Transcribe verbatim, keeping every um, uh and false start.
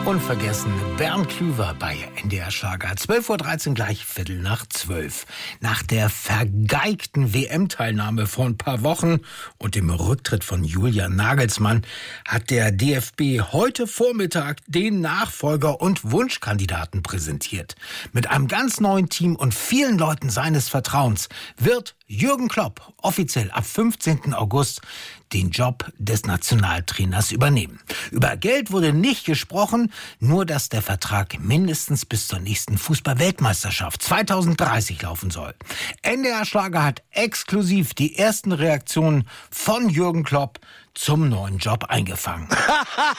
Unvergessen Bernd Klüver bei N D R Schlager. zwölf Uhr dreizehn, gleich Viertel nach zwölf. Nach der vergeigten W M-Teilnahme vor ein paar Wochen und dem Rücktritt von Julian Nagelsmann hat der D F B heute Vormittag den Nachfolger und Wunschkandidaten präsentiert. Mit einem ganz neuen Team und vielen Leuten seines Vertrauens wird Jürgen Klopp offiziell ab fünfzehnten August den Job des Nationaltrainers übernehmen. Über Geld wurde nicht gesprochen, nur dass der Vertrag mindestens bis zur nächsten Fußball-Weltmeisterschaft zweitausenddreißig laufen soll. N D R Schlager hat exklusiv die ersten Reaktionen von Jürgen Klopp zum neuen Job eingefangen.